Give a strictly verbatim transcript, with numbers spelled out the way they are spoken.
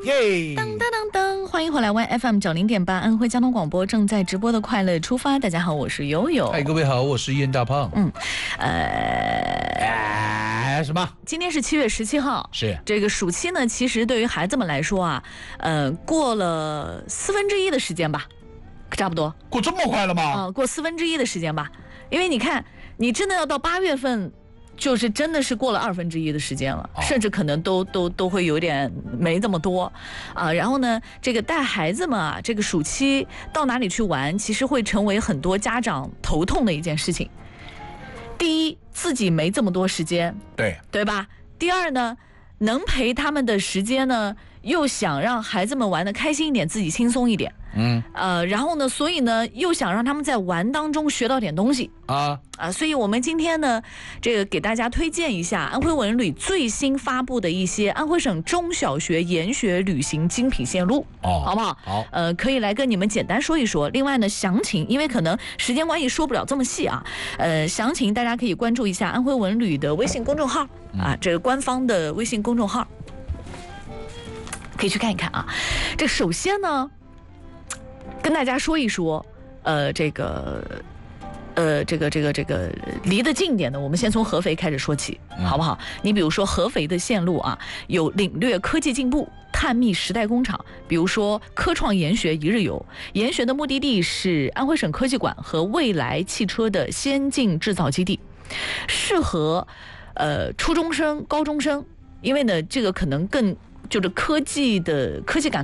耶！ 当当当当，欢迎回来 Y F M 九零点八安徽交通广播正在直播的快乐出发。大家好，我是悠悠。 嗨，各位好，我是燕大胖。 嗯，呃， 哎，什么？ 今天是七月十七号， 是这个暑期呢，其实对于孩子们来说啊，呃，过了四分之一的时间吧，差不多。 过这么快了吗？ 啊、呃，过四分之一的时间吧，因为你看，你真的要到八月份。就是真的是过了二分之一的时间了， 哦、 甚至可能都都都会有点没这么多，啊，然后呢，这个带孩子们啊，这个暑期到哪里去玩，其实会成为很多家长头痛的一件事情。第一，自己没这么多时间， 对对吧？第二呢，能陪他们的时间呢，又想让孩子们玩得开心一点，自己轻松一点。 嗯， 呃，然后呢，所以呢，又想让他们在玩当中学到点东西啊啊，所以我们今天呢，这个给大家推荐一下安徽文旅最新发布的一些安徽省中小学研学旅行精品线路， 哦， 好不好？ 好， 呃，可以来跟你们简单说一说。另外呢，详情因为可能时间关系说不了这么细啊，呃，详情大家可以关注一下安徽文旅的微信公众号啊，这个官方的微信公众号，可以去看一看啊。这首先呢。跟大家说一说，呃，这个，呃，这个这个这个离得近一点的，我们先从合肥开始说起，好不好？你比如说合肥的线路啊，有领略科技进步、探秘时代工厂，比如说科创研学一日游，研学的目的地是安徽省科技馆和未来汽车的先进制造基地，适合呃初中生、高中生，因为呢，这个可能更就是科技的科技感。